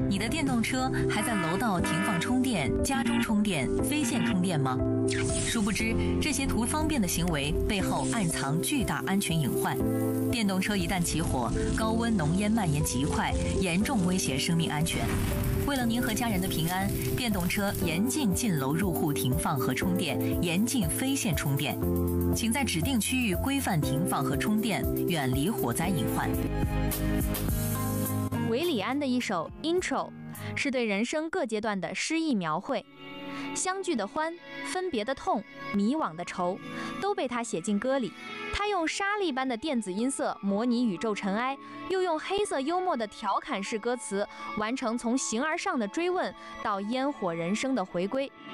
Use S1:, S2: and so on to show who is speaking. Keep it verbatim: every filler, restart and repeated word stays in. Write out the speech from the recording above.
S1: 你的电动车还在楼道停放充电、家中充电、非线充电吗？殊不知，这些图方便的行为背后暗藏巨大安全隐患。电动车一旦起火，高温浓烟蔓延极快，严重威胁生命安全。为了您和家人的平安，电动车严禁进楼入户停放和充电，严禁非线充电。请在指定区域规范停放和充电，远离火灾隐患。
S2: 韦礼安的一首《Intro》是对人生各阶段的诗意描绘，相聚的欢，分别的痛，迷惘的愁，都被他写进歌里。他用沙粒般的电子音色模拟宇宙尘埃，又用黑色幽默的调侃式歌词，完成从形而上的追问到烟火人生的回归。